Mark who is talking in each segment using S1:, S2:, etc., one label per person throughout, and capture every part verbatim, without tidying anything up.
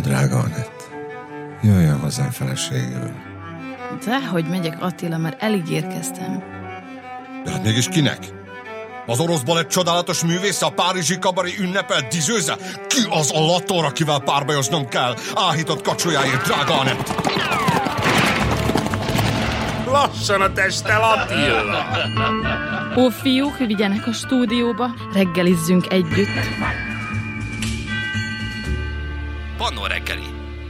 S1: drága Anett. Jöjjön hozzám feleségül.
S2: Dehogy megyek, Attila, mert elég érkeztem.
S3: De hát mégis kinek? Az orosz balett csodálatos művésze, a párizsi kabari ünnepel dizőze? Ki az a lator, akivel párbajoznom kell? Áhított kacsolyáért, drága Anett!
S4: Lassan a testtel, Attila!
S2: Ó, fiúk, vigyenek a stúdióba, reggelizzünk együtt.
S5: Pannó reggeli.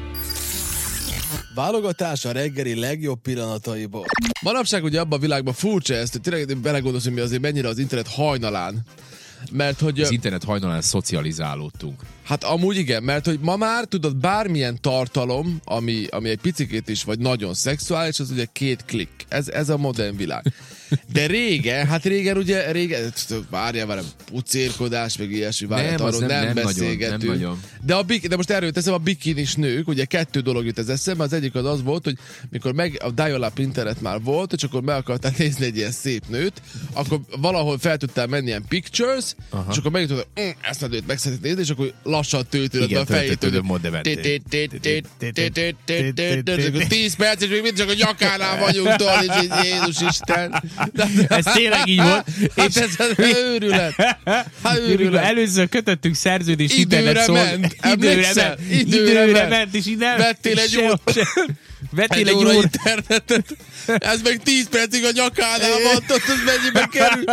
S6: Válogatás a reggeli legjobb pillanataiból. Manapság ugye abban a világban furcsa ezt, hogy tényleg belegondolsz, hogy mi azért mennyire az internet hajnalán. Mert hogy...
S7: Az internet hajnalán szocializálódtunk.
S6: Hát amúgy igen, mert hogy ma már tudod, bármilyen tartalom, ami, ami egy picikét is, vagy nagyon szexuális, az ugye két klik. Ez, ez a modern világ. De régen, hát régen ugye, régen, várjál velem, pucérkodás, meg ilyesmi, várjál, arról nem, nem, nem beszélgetünk.
S7: Nagyon, nem
S6: de, a, de most erről teszem, a bikinis nők, ugye kettő dolog jut ez eszembe, az egyik az az volt, hogy mikor meg a dial-up internet már volt, és akkor meg akartál nézni egy ilyen szép nőt, akkor valahol fel tudtál menni ilyen pictures, aha, és akkor megjutottad, mm, ezt a nőt meg szeretnéd nézni, és akkor lassan töltődött a fejét. tíz perc, és még mindig csak a nyakánál vagyunk, tól, és Jézus Isten.
S8: Ez tényleg így volt.
S6: Hát ez az őrület. Hát őrület.
S8: Először kötöttünk szerződést,
S6: időre ment.
S8: Időre ment. Időre ment, és így nem.
S6: Vettél egy óra.
S8: Vettél
S6: egy óra internetet. Ez meg tíz percig a nyakánál van, tudod, mennyibe kerül.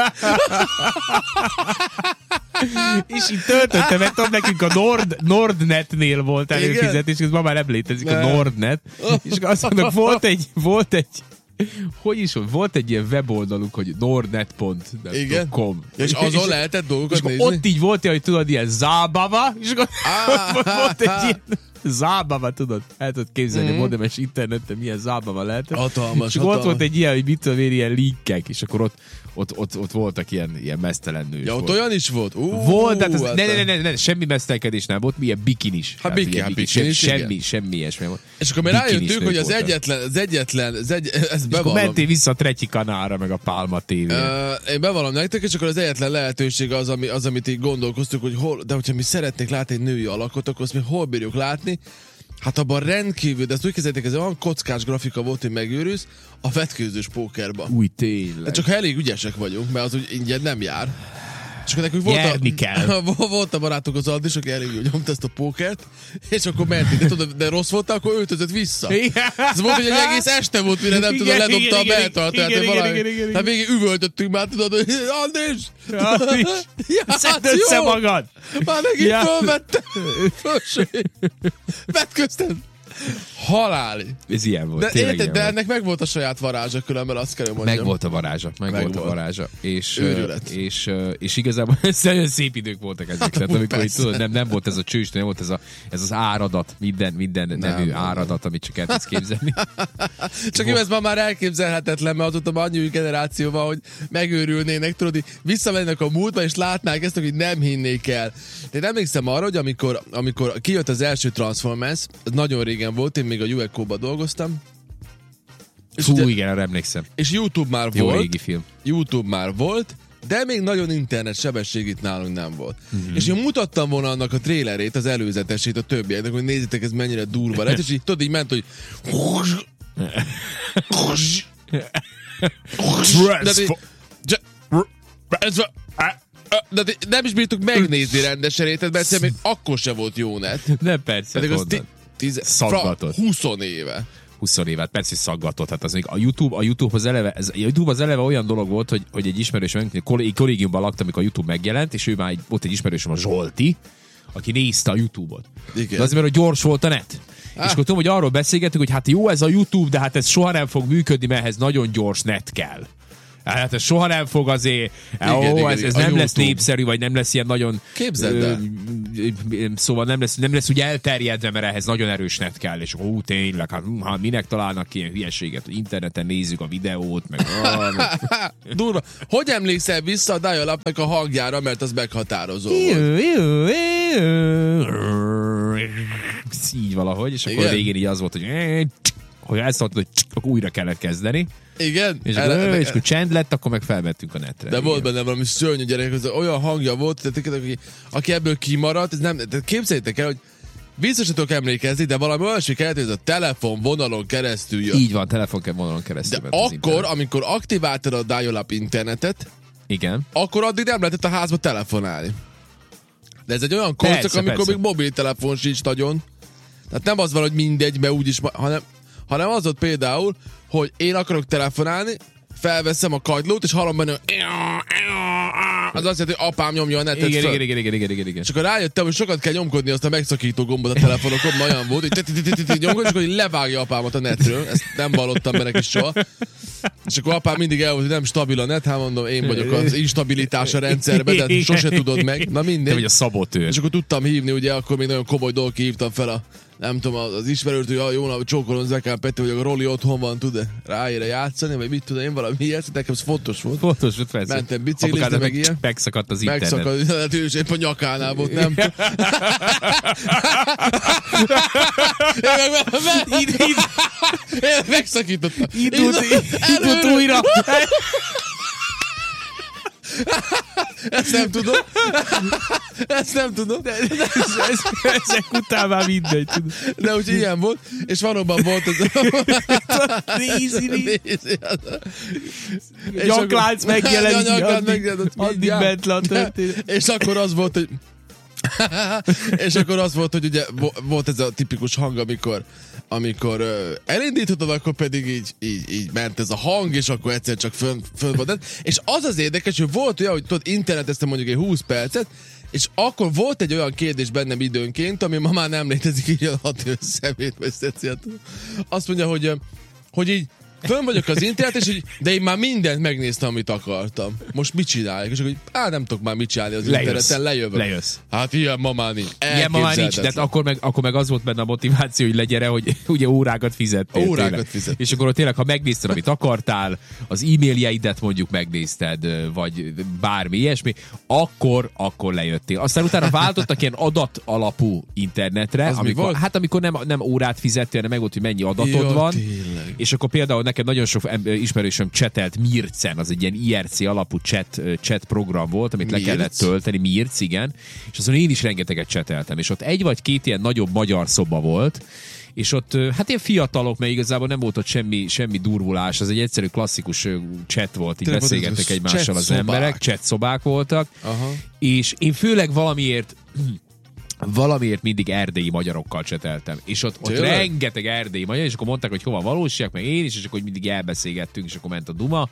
S8: És így töltötte, mert tudom, nekünk a Nord, Nordnetnél volt előfizetés, és ma már nem létezik a Nordnet. És azt mondok, volt egy, volt egy hogy is volt? Volt egy ilyen weboldaluk, hogy nordnet pont com.
S6: És azon lehetett dolgokat nézni?
S8: Ott így volt, hogy tudod, ilyen zábava, és akkor ott volt egy ilyen zábava, tudod? El tudod képzelni, mm-hmm. modemes interneten milyen zábava lehetett.
S6: Hatalmas,
S8: és hatalmas. Ott volt egy ilyen, hogy mit tudom én, ilyen linkek, és akkor ott Ott, ott, ott voltak ilyen, ilyen mesztelen nők.
S6: Ja, ott volt. Olyan is volt? Uh,
S8: volt, tehát az, ne, ne, ne, ne, semmi mesztelkedés nem volt, milyen bikinis.
S6: Hát biki, hát bikinis,
S8: semmi, semmi ilyesmi volt.
S6: És akkor mi rájöttünk, hogy az egyetlen, az egyetlen, az egy, ezt
S8: bevallom. És akkor mentél vissza a Tretyi Kanára, meg a Pálma tévére.
S6: Uh, én bevallom nektek, és akkor az egyetlen lehetőség az, ami, az amit így gondolkoztuk, hogy hol, de hogyha mi szeretnék látni egy női alakot, akkor azt mi hol bírjuk látni? Hát abban rendkívül, de ezt úgy kezdték, ez olyan kockás grafika volt, hogy megőrülsz, a vetkőzős pókerban.
S8: Új, tényleg.
S6: De csak ha elég ügyesek vagyunk, mert az úgy ingyen nem jár. És akkor nekünk
S8: Nyerni kell.
S6: Volt a barátok az Aldis, aki elég jól nyomta ezt a pókert, és akkor mentünk. De, tudod, de rossz volt, akkor öltözött vissza. Ez volt, hogy egy egész este volt, mire nem tudom, ledobta a beltartóját. Hát végig üvöltöttünk már, tudod, hogy Aldis!
S8: Szedd össze magad!
S6: Már megint fölvettem. Vetköztem. Haláli.
S8: Ez ilyen volt.
S6: De, érted, de ennek meg volt a saját varázsa, különben azt kell, hogy mondjam.
S8: Meg volt a varázsa. Meg, meg volt a varázsa. És,
S6: Őrület.
S8: és, és igazából nagyon szép idők voltak ezek. Tehát, amikor így, tudod, nem, nem volt ez a csős, nem volt ez, a, ez az áradat, minden, minden nem, nevű nem, áradat, amit csak el tudsz képzelni.
S6: Csak jó, ez ma már elképzelhetetlen, mert azóta már annyi generáció van, hogy megőrülnének, tudod, hogy visszamennek a múltba, és látnák ezt, hogy nem hinnék el. Én emlékszem arra, hogy amikor, amikor kijött az első Transformers, ez nagyon régen volt, én még a U E C O-ba dolgoztam.
S8: Fú, ugye, igen, arra emlékszem.
S6: És YouTube már
S8: Jó
S6: volt.
S8: régi film.
S6: YouTube már volt, de még nagyon internet sebesség itt nálunk nem volt. Mm-hmm. És én mutattam volna annak a trélerét, az előzetesét a többieknek, hogy nézzétek, ez mennyire durva lett, és így tudod, így ment, hogy de nem is bírtuk megnézni rendesen, mert egyszerűen még akkor se volt jó net.
S8: Nem, persze.
S6: Pedig az tíz,
S8: szaggatott.
S6: húsz éve.
S8: húsz évet, persze, hogy szaggatott. Hát az még a YouTube, a YouTube az eleve, ez, a YouTube az eleve olyan dolog volt, hogy, hogy egy ismerősöm, kollégiumban laktam, amikor a YouTube megjelent, és ő már egy, volt egy ismerősöm, a Zsolti, aki nézte a YouTube-ot. Igen. De azért, mert gyors volt a net. Ah. És akkor tudom, hogy arról beszélgetünk, hogy hát jó ez a YouTube, de hát ez soha nem fog működni, mert ehhez nagyon gyors net kell. Hát ez soha nem fog azért, igen, ó, igen, ez, ez nem YouTube lesz népszerű, vagy nem lesz ilyen nagyon...
S6: Képzeld el.
S8: Ö, szóval nem lesz, nem lesz úgy elterjedve, mert ehhez nagyon erős net kell, és ó, tényleg, hát, hát minek találnak ilyen hülyeséget, hogy interneten nézzük a videót, meg...
S6: Durva. Hogy emlékszel vissza a dial-upnak a hangjára, mert az meghatározó volt?
S8: Így valahogy, és akkor végén így az volt, hogy... hogy ezt mondtad, hogy akkor újra kellett kezdeni.
S6: Igen.
S8: És akkor, el, és akkor csend lett, akkor meg felvettünk a netre.
S6: De igen, volt benne valami szörnyű gyerek, az olyan hangja volt, tehát, aki, aki ebből kimaradt, ez nem, tehát képzeljétek el, hogy Biztos, hogy tudok emlékezni, de valami olyasmi kellett, hogy ez a telefonvonalon keresztül jött.
S8: Így van, telefonvonalon keresztül.
S6: De akkor, amikor aktiváltad a dial-up internetet,
S8: igen.
S6: akkor addig nem lehetett a házba telefonálni. De ez egy olyan korszak, amikor
S8: persze.
S6: még mobiltelefon sincs nagyon. Tehát nem az van, hogy mindegy, mert úgyis, hanem, hanem az ott például, hogy én akarok telefonálni, felveszem a kagylót, és hallom benne, hogy az azt jelenti, hogy apám nyomja a netet
S8: igen,
S6: föl.
S8: igen, igen, igen, igen, igen, igen.
S6: És akkor rájöttem, hogy sokat kell nyomkodni azt a megszakító gombot a telefonokon, mert olyan volt, hogy nyomkodni, és akkor levágja apámat a netről. Ezt nem vallottam be neki soha. És akkor apám mindig el volt, hogy nem stabil a net, hát mondom, én vagyok az instabilitás a rendszerben, de sose tudod meg. Na mindegy.
S8: Te vagy a szabotőr.
S6: És akkor tudtam hívni, ugye akkor még nagyon komoly dolgok, hívtam fel a nem tudom, az ismerőt, hogy ah, jó nap, csókolom Zekán Peti, hogy a Roli otthon van, tud-e ráére játszani, vagy mit tudom én, valami ilyet, nekem ez fontos volt.
S8: Fontos volt, persze.
S6: Mentem biciklizni, meg ilyen.
S8: Megszakadt az internet.
S6: Megszakadt, hát ő is épp a nyakánál volt, nem tudom. Én meg, meg,
S8: Id, id,
S6: én megszakítottam.
S8: indult, indult újra.
S6: Ezt nem tudom. Ezt nem tudom. De,
S8: Ez, ez, ezek után már mindegy. Tudom.
S6: de úgy ilyen volt, és valóban volt ez a...
S8: Nézi, nézi.
S6: És
S8: Nyaklánc
S6: akkor-
S8: megjelenik,
S6: Ja, nyaklánc
S8: addig-
S6: megjelenik,
S8: addig
S6: mindjárt.
S8: ment le a történet.
S6: És akkor az volt, hogy és akkor az volt, hogy ugye vo- volt ez a tipikus hang, amikor amikor uh, elindítotod, akkor pedig így, így, így ment ez a hang, és akkor egyszer csak fönn, fönn volt. És az az érdekes, hogy volt olyan, hogy tudod, interneteztem mondjuk egy húsz percet, és akkor volt egy olyan kérdés bennem időnként, ami ma már nem létezik, így a hat éves szemét vesztetszett. Azt mondja, hogy, uh, hogy így fönn vagyok az internet, és így, de én már mindent megnéztem, amit akartam. Most mit csináljak? És akkor így, á, nem tudok már mit csinálni az
S8: Lejössz.
S6: interneten, lejövök.
S8: Lejössz.
S6: Hát ilyen ma már nincs.
S8: Ilyen ma már nincs, de akkor meg, akkor meg az volt benne a motiváció, hogy legyere, hogy ugye órákat fizettél.
S6: Órákat
S8: tényleg.
S6: fizettél.
S8: És akkor tényleg, ha megnézted, amit akartál, az e-mailjeidet mondjuk megnézted, vagy bármi ilyesmi, akkor, akkor lejöttél. Aztán utána váltottak ilyen adat alapú internetre,
S6: Az mi
S8: amikor,
S6: volt?
S8: hát amikor nem, nem órát fizettél, hanem meg volt, hogy mennyi adatod
S6: Ja,
S8: van.
S6: tényleg.
S8: És akkor például nekem nagyon sok em- ismerősöm csetelt Mircen, az egy ilyen i er cé alapú chat, chat program volt, amit
S6: Mirc?
S8: le kellett tölteni, Mirc, igen, és azon én is rengeteget cseteltem, és ott egy vagy két ilyen nagyobb magyar szoba volt, és ott hát ilyen fiatalok, mert igazából nem volt ott semmi, semmi durvulás, az egy egyszerű klasszikus chat volt, így
S6: Tényleg volt
S8: beszélgettek
S6: ez a
S8: egymással
S6: chat
S8: az
S6: szobák.
S8: emberek, chat szobák voltak,
S6: Aha.
S8: és én főleg valamiért valamiért mindig erdélyi magyarokkal cseteltem. És ott, ott
S6: Tényleg?
S8: rengeteg erdélyi magyar, és akkor mondták, hogy hova valóság, meg én is, és akkor mindig elbeszélgettünk, és akkor ment a duma,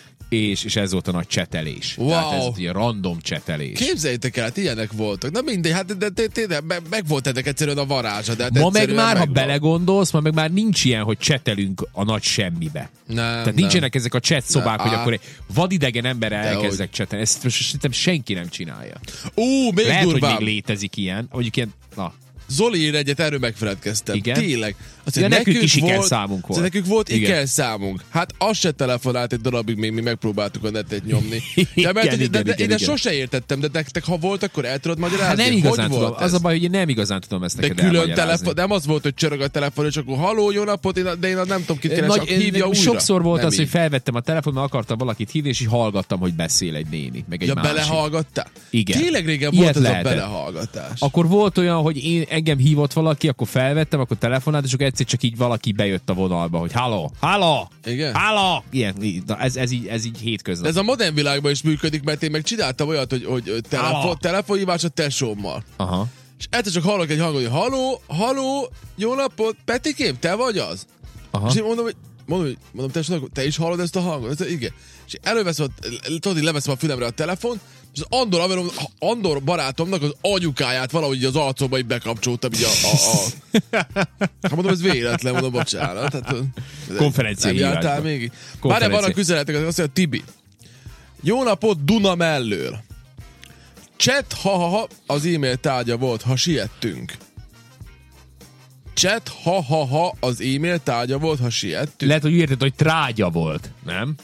S8: és, és ez volt a nagy csetelés.
S6: Wow.
S8: Tehát ez volt ilyen random csetelés.
S6: Képzeljétek el, hát ilyenek voltak. Na mindegy, hát de, de, de, de meg, meg volt ennek egyszerűen a varázsa. De hát
S8: Ma meg
S6: egyszerűen
S8: már, ha
S6: megvan.
S8: belegondolsz, ma meg már nincs ilyen, hogy csetelünk a nagy semmibe.
S6: Nem,
S8: Tehát
S6: nem.
S8: nincsenek ezek a chat szobák,
S6: Nem,
S8: hogy
S6: á.
S8: akkor egy vadidegen emberrel
S6: Dehogy.
S8: elkezdek csetelni. Ezt most szerintem senki nem csinálja.
S6: Ú, még
S8: Lehet, hogy
S6: durvább.
S8: még létezik ilyen, mondjuk ilyen, na,
S6: Zoli ír egyet, erről megfeledkeztem.
S8: Igen?
S6: Tényleg. Azt
S8: Ja,
S6: mondja,
S8: nekünk is
S6: volt,
S8: ikerszámunk volt.
S6: Nekünk volt
S8: Igen.
S6: ikerszámunk. Hát az se telefonált egy darabig, még mi megpróbáltuk a netet nyomni.
S8: Igen,
S6: De, mert,
S8: igen,
S6: de, de,
S8: igen,
S6: én ezt
S8: igen.
S6: sose értettem, de nektek ha volt, akkor el tudod magyarázni?
S8: hát nem
S6: Hogy
S8: igazán
S6: volt
S8: tudom.
S6: ez?
S8: Az a baj, hogy én nem igazán tudom ezt
S6: De
S8: neked
S6: külön
S8: elmagyarázni.
S6: telefon, nem az volt, hogy csörög a telefon, és akkor haló, jó napot, én, de én nem tudom, kit keres,
S8: Nagy,
S6: akkor hívja újra.
S8: sokszor volt
S6: Nem
S8: az,
S6: így.
S8: hogy felvettem a telefon, mert akartam valakit hívni, és így hallgattam, hogy beszél egy néni, meg egy
S6: Ja,
S8: másik.
S6: belehallgattál?
S8: Igen.
S6: Tényleg régen
S8: Ilyet
S6: volt ez
S8: lehetett.
S6: a belehallgatás.
S8: Akkor volt olyan, hogy én engem hívott valaki, akkor felvettem, akkor telefonált, és akkor egyszer csak így valaki bejött a vonalba, hogy halló, halló,
S6: Igen?
S8: halló. Ilyen, így- na, ez, ez, így, ez így hétköznap.
S6: De ez a modern világban is működik, mert én meg csináltam olyat, hogy, hogy telefon,
S8: Halló.
S6: telefonhívás a tesómmal.
S8: Aha.
S6: És egyszer csak hallok egy hangot, hogy haló, haló, jó napot, Petikém, te vagy az?
S8: Aha.
S6: És én mondom, hogy mondom, hogy mondom, tesónak, te is hallod ezt a hangot? Ezt, igen. És előveszem, a, tudod, így leveszem a fülemre a telefon, és az Andor, Averom, Andor barátomnak az anyukáját valahogy így az arcomba így bekapcsoltam, így a... a, a. Hát mondom, ez véletlen, mondom, bocsánat. Hát,
S8: Konferencia
S6: nem jártál
S8: hívásban.
S6: még?
S8: Konferencia.
S6: Várjál, vannak üzenetek, azt mondja, Tibi. Jó napot, Duna mellől. Chat, ha-ha-ha, az e-mail tárgya volt, ha siettünk. Chat, ha-ha-ha, az e-mail tárgya volt, ha siettünk.
S8: Lehet, hogy érted, hogy trágya volt, nem?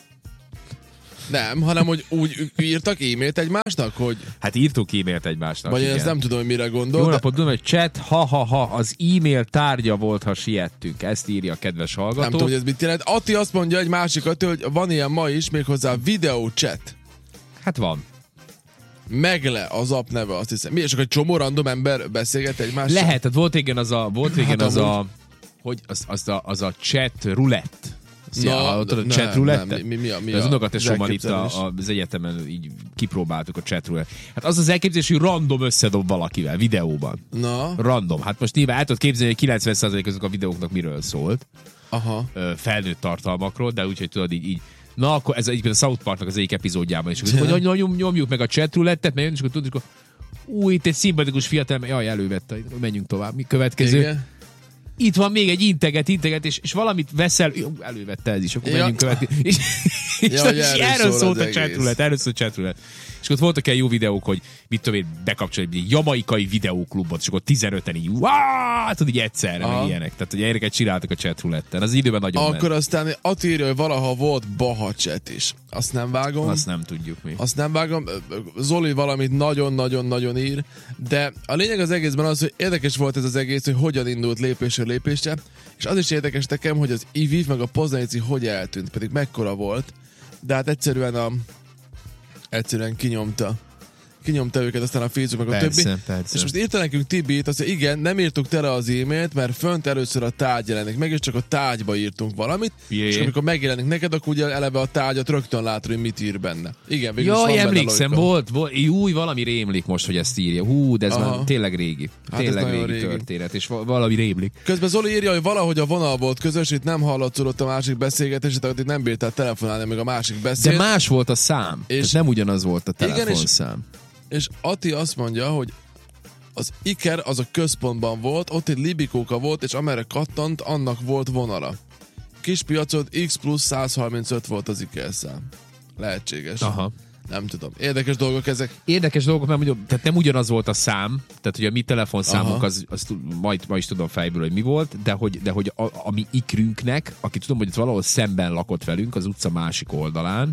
S6: Nem, hanem hogy úgy írtak e-mailt egymásnak, hogy...
S8: Hát írtuk e-mailt egymásnak.
S6: Vagy én
S8: igen.
S6: ezt nem tudom, hogy mire gondol.
S8: Jó
S6: de-
S8: napot, tudom, hogy chat, ha-ha-ha, az e-mail tárgya volt, ha siettünk. Ezt írja a kedves hallgató.
S6: Nem tudom, hogy ez mit jelent. Ati azt mondja egy másik Ati, hogy van ilyen ma is, méghozzá videó chat.
S8: Hát van.
S6: Megle az app neve, azt hiszem. Mi, és akkor egy csomó random ember beszélget egymással?
S8: Lehet, hát volt igen az a, volt igen
S6: Hát
S8: az
S6: amúgy-
S8: a, hogy az, az, a, az a chat roulette.
S6: Na,
S8: Ja, tudod,
S6: nem,
S8: chat roulette?
S6: nem, mi- mi a- mi
S8: az
S6: a-
S8: unokatesómmal
S6: az
S8: itt a,
S6: elképzelés?
S8: a, az egyetemen így kipróbáltuk a chat roulette. Hát az az elképzelés, hogy random összedob valakivel videóban.
S6: Na,
S8: Random. Hát most nyilván el tudod képzelni, hogy kilencven százalék azok a videóknak miről szólt.
S6: aha.
S8: Ö, felnőtt tartalmakról, de úgyhogy tudod így, így na, akkor ez egyébként a South Parknak az egyik epizódjában is. Hogy nyom, nyom, nyomjuk meg a chat roulettet, mert jön, és akkor tudod, hogy új, itt egy szimpatikus fiatal, jaj, elővette, menjünk tovább. Mi következő?
S6: Igen.
S8: Itt van még egy integet, integet, és, és valamit veszel, jó, elővette ez is, akkor
S6: Ja.
S8: menjünk következő. És, és,
S6: Ja, hogy
S8: és
S6: erről
S8: erről
S6: szól
S8: szólt
S6: az
S8: a chat
S6: egész.
S8: roulette, erről szólt a chat roulette. És ott voltak ilyen jó videók, hogy mit tudom én, bekapcsolni egy jamaikai videóklubot, és akkor tizenöten így, váááá, tudod, így egyszerre,
S6: Aha.
S8: meg ilyenek. Tehát, hogy ilyeneket csináltak a chat rouletten. Az időben nagyon
S6: Akkor
S8: ment.
S6: aztán Ati írja, hogy valaha volt Baha chat is. Azt nem vágom.
S8: Azt nem tudjuk mi.
S6: Azt nem vágom. Zoli valamit nagyon-nagyon-nagyon ír, de a lényeg az egészben az, hogy érdekes volt ez az egész, hogy hogyan indult lépésről lépésre, és az is érdekes nekem, hogy az i vé i meg a Poznanici hogy eltűnt, pedig mekkora volt, de hát egyszerűen a egyszerűen kinyomta. Kinyomta őket, aztán a Facebook meg a
S8: Persze,
S6: többi.
S8: persze.
S6: És most írta nekünk Tibit, azt mondja, igen, nem írtuk tele az e-mailt, mert fönt először a tárgy jelenik meg, és csak a tárgyba írtunk valamit,
S8: Jé.
S6: és amikor megjelenik neked, akkor ugye eleve a tárgyat rögtön látod, hogy mit ír benne. Igen, végül is van
S8: Jaj,
S6: benne
S8: emlékszem,
S6: logika.
S8: volt, volt, új, valami rémlik most, hogy ezt írja. Hú, de ez
S6: Aha.
S8: már tényleg régi.
S6: Hát ez
S8: Tényleg
S6: nagyon
S8: régi,
S6: régi.
S8: történet, és va- valami rémlik.
S6: Közben Zoli írja, hogy valahogy a vonal volt közös, itt nem hallatszódott a másik beszélgetés, tehát itt nem bírtál telefonálni, még a másik
S8: De
S6: beszél.
S8: más volt a szám, és
S6: És-
S8: nem ugyanaz volt a
S6: Igen, és-
S8: telefonszám.
S6: És Ati azt mondja, hogy az Iker az a központban volt, ott egy libikóka volt, és amerre kattant, annak volt vonala. Kispiacod X plusz száz harmincöt volt az Iker szám. Lehetséges.
S8: Aha.
S6: Nem tudom. Érdekes dolgok ezek.
S8: Érdekes dolgok, mert mondjuk, tehát nem ugyanaz volt a szám, tehát hogy a mi telefonszámunk,
S6: Aha.
S8: az, az majd, majd is tudom fejből, hogy mi volt, de hogy, de hogy a, a mi ikrünknek, aki tudom, hogy itt valahol szemben lakott velünk, az utca másik oldalán,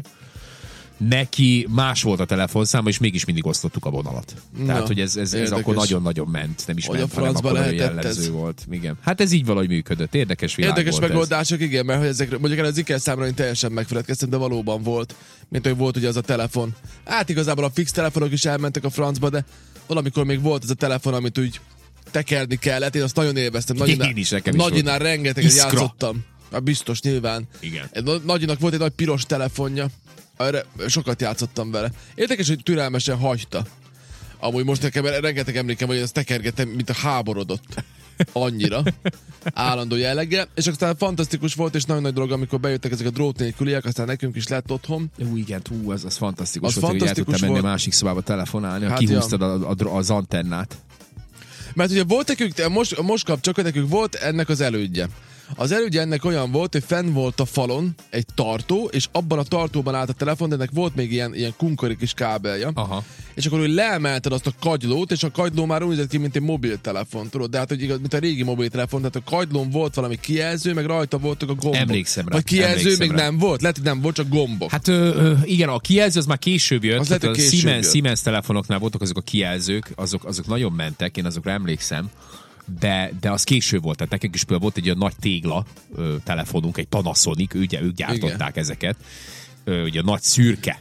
S8: neki más volt a telefonszáma, és mégis mindig osztottuk a vonalat.
S6: Na,
S8: Tehát, hogy ez, ez, ez
S6: érdekes.
S8: akkor nagyon-nagyon ment, nem is
S6: Hogy
S8: ment,
S6: a
S8: hanem
S6: francba
S8: akkor nagyon
S6: lehetett
S8: jellemző
S6: ez?
S8: volt. Igen. Hát ez így valahogy működött. Érdekes világ
S6: Érdekes
S8: volt
S6: megoldások, igen, mert hogy ezekre, mondjuk el az Iker számra én teljesen megfeledkeztem, de valóban volt, mint hogy volt ugye az a telefon. Hát igazából a fix telefonok is elmentek a francba, de valamikor még volt ez a telefon, amit úgy tekerni kellett, én azt nagyon élveztem. Nagyinál,
S8: Én is, nekem is
S6: Nagyinál
S8: volt.
S6: rengeteget
S8: Iskra.
S6: játszottam. Hát biztos, nyilván.
S8: Igen.
S6: Egy Nagy- Nagyinak volt egy nagy piros telefonja, erre sokat játszottam vele. Érdekes, hogy türelmesen hagyta. Amúgy most nekem rengeteg emlékem, hogy ezt tekergettem, mint a háborodott. Annyira. Állandó jelleggel. És aztán fantasztikus volt, és nagyon nagy dolog, amikor bejöttek ezek a drót nélküliek, aztán nekünk is lett otthon.
S8: Ú, igen, hú, az, az fantasztikus
S6: Az
S8: volt, hogy el
S6: fantasztikus
S8: tudtam menni
S6: volt.
S8: a másik szobába telefonálni,
S6: Hát
S8: hát kihúztad a, a, az antennát.
S6: Mert ugye volt nekünk, most, most kapcsolok, nekünk volt ennek az elődje. Az elődje ennek olyan volt, hogy fenn volt a falon egy tartó, és abban a tartóban állt a telefon, de ennek volt még ilyen, ilyen kunkori kis kábelja.
S8: Aha.
S6: És akkor, hogy leemelted azt a kagylót, és a kagyló már úgy nézett ki, mint egy mobiltelefon, tudod? De hát, hogy igaz, mint a régi mobiltelefon, tehát a kagylón volt valami kijelző, meg rajta voltak a gombok.
S8: Emlékszem rá,
S6: Vagy kijelző
S8: emlékszem
S6: még
S8: rá.
S6: nem volt? Lehet, hogy nem volt, csak gombok.
S8: Hát ö, ö, igen, a kijelző az már később jött.
S6: Az
S8: Tehát
S6: lehet,
S8: a
S6: hogy később
S8: Siemens,
S6: jött.
S8: Siemens telefonoknál voltak azok a kijelzők, azok, azok nagyon mentek, én azokra emlékszem. De, de az később volt, tehát nekünk is például volt egy olyan nagy tégla ö, telefonunk, egy Panasonic, ugye ők gyártották
S6: Igen.
S8: ezeket, ö, ugye nagy szürke,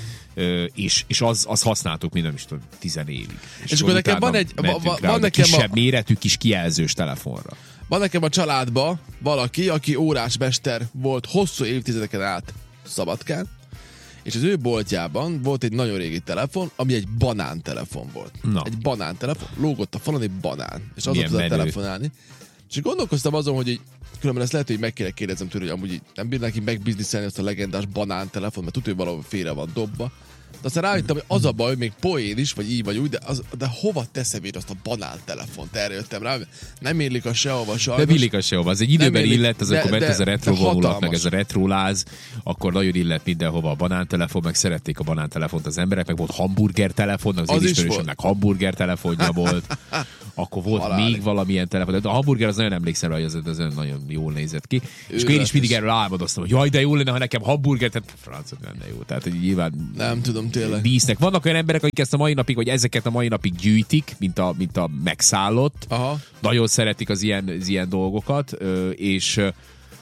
S8: ö, és, és az, az használtuk, mint nem is tudom, tizen évig.
S6: És akkor nekem
S8: utána
S6: van egy-
S8: mentünk
S6: va- va-
S8: rá
S6: van
S8: a
S6: nekem a-
S8: kisebb méretű kis kijelzős telefonra.
S6: Van nekem a családba valaki, aki órásmester volt hosszú évtizedeken át Szabadkán, és az ő boltjában volt egy nagyon régi telefon, ami egy banántelefon volt.
S8: Na.
S6: Egy banántelefon, lógott a falon egy banán, és azon
S8: Milyen
S6: tudott
S8: menő.
S6: telefonálni. És gondolkoztam azon, hogy így, különben ezt lehet, hogy meg kéne kérdezem tőle, hogy amúgy így nem bírnák így megbizniszelni azt a legendás banántelefon, mert tudja, hogy valahol félre van dobva. De aztán rájöttem, hogy az a baj, hogy még poén is, vagy így vagy úgy, de, az, de hova teszem én azt a banántelefont? Erre jöttem rá, nem illik a sehova
S8: De
S6: sajnos.
S8: illik a sehova. Az egy időben
S6: illik,
S8: illet, az
S6: de-
S8: akkor ment
S6: de-
S8: ez a retro
S6: de
S8: vonulat,
S6: hatalmas.
S8: meg ez a retroláz, akkor nagyon illet mindenhova a banántelefon, meg szerették a banántelefont az emberek, meg volt hamburger telefon, az,
S6: Az
S8: én
S6: is
S8: ismerősömnek hamburger telefonja volt. Akkor volt
S6: Halálig.
S8: még valamilyen telefon. De a hamburger az nagyon emlékszem rá, hogy az, az nagyon jól nézett ki. És akkor én is
S6: Őrületes.
S8: mindig erről álmodoztam, hogy jaj, de jó lenne, ha nekem hamburger, tehát francot lenne jó. Tehát, hogy nyilván
S6: Nem tudom, tényleg.
S8: dísznek. Vannak olyan emberek, akik ezt a mai napig, vagy ezeket a mai napig gyűjtik, mint a, mint a megszállott.
S6: Aha.
S8: Nagyon szeretik az ilyen, az ilyen dolgokat, ö, és ö,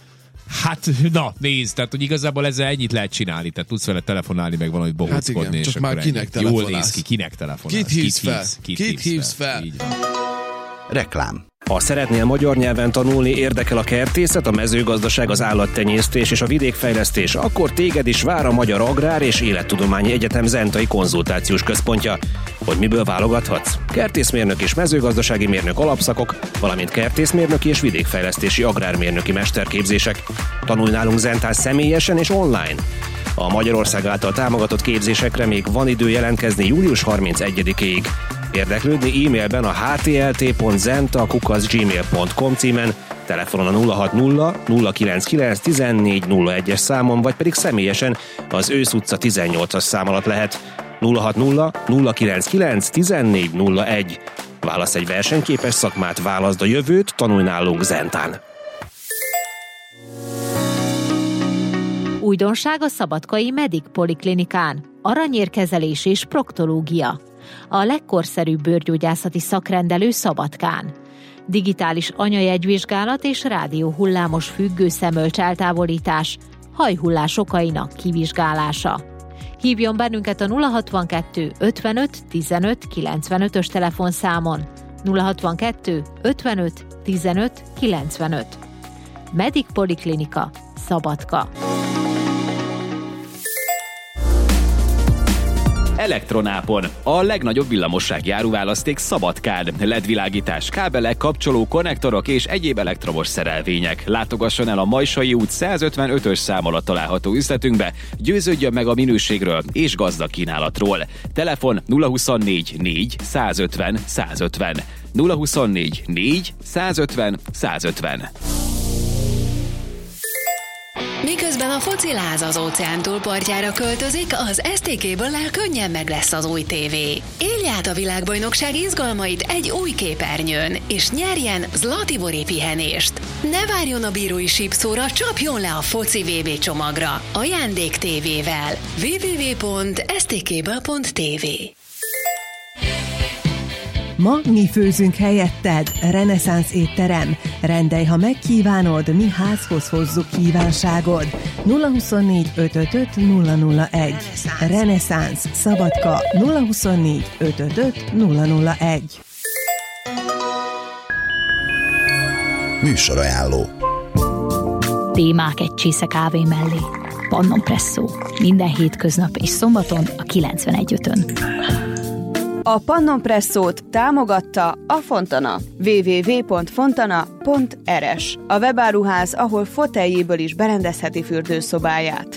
S8: Hát, na, nézd, tehát hogy igazából ezzel ennyit lehet csinálni, tehát tudsz vele telefonálni, meg valamit bohóckodni,
S6: hát igen,
S8: és
S6: csak már kinek
S8: telefonálsz. Jól
S6: telefonálsz?
S8: néz ki, kinek telefonálsz?
S6: Kit hívsz fel?
S8: Kit,
S6: Kit hívsz fel?
S8: Így.
S9: Reklám.
S10: Ha szeretnél magyar nyelven tanulni, érdekel a kertészet, a mezőgazdaság, az állattenyésztés és a vidékfejlesztés, akkor téged is vár a Magyar Agrár és Élettudományi Egyetem Zentai Konzultációs Központja. Hogy miből válogathatsz? Kertészmérnök és mezőgazdasági mérnök alapszakok, valamint kertészmérnöki és vidékfejlesztési agrármérnöki mesterképzések. Tanulj nálunk Zentán személyesen és online. A Magyarország által támogatott képzésekre még van idő jelentkezni július harmincegyedikéig. Érdeklődni e-mailben a htlt pont zenta kukac gmail pont com címen, telefonon a nulla hat nulla nulla kilenc kilenc tizennégy nulla egyes számon, vagy pedig személyesen az Ősz utca tizennyolcas szám alatt lehet. nulla hat nulla nulla kilenc kilenc tizennégy nulla egy. Válasz egy versenyképes szakmát, válaszd a jövőt, tanulj nálunk Zentán.
S11: Újdonság a szabadkai Medic Poliklinikán. Aranyérkezelés és proktológia. A legkorszerűbb bőrgyógyászati szakrendelő Szabadkán. Digitális anyajegyvizsgálat és rádióhullámos függő szemölcs eltávolítás, hajhullás okainak kivizsgálása. Hívjon bennünket a nulla hatvankettő ötvenöt tizenöt kilencvenötös telefonszámon. nulla hatvankettő ötvenöt tizenöt kilencvenöt. Medic Poliklinika, Szabadka.
S12: Elektronápon. A legnagyobb villamossági áruválaszték Szabadkán. el é dé világítás, kábelek, kapcsoló, konnektorok és egyéb elektromos szerelvények. Látogasson el a Majsai út százötvenötös szám alatt található üzletünkbe, győződjön meg a minőségről és gazdag kínálatról. Telefon nulla huszonnégy négy százötven százötven. nulla huszonnégy négy százötven százötven.
S13: Miközben a fociláz az óceán túlpartjára költözik, az es té ká-ből könnyen meg lesz az új tévé. Élj át a világbajnokság izgalmait egy új képernyőn, és nyerjen Zlatibori pihenést. Ne várjon a bírói sípszóra, csapjon le a foci vé bé csomagra. Ajándék tévével. double-u double-u double-u pont es té ká bé pont té vé.
S14: Ma mi főzünk helyetted, Reneszánsz étterem. Rendelj, ha megkívánod, mi házhoz hozzuk kívánságod. nulla huszonnégy ötvenöt nulla nulla egy. Reneszánsz, Szabadka, nulla huszonnégy ötvenöt nulla nulla egy.
S9: Műsorajánló.
S15: Témák egy csésze kávé mellé. Pannon Presszó. Minden hétköznap és szombaton a kilencvenegy ötön.
S16: A Pannon Presszót támogatta a Fontana. double-u double-u double-u pont fontana pont er es. A webáruház, ahol foteljéből is berendezheti fürdőszobáját.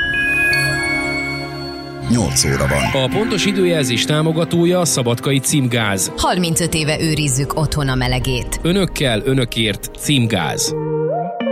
S9: nyolc óra van.
S17: A pontos időjelzés támogatója a Szabadkai Címgáz.
S18: harmincöt éve őrizzük otthon a melegét.
S17: Önökkel, önökért Címgáz.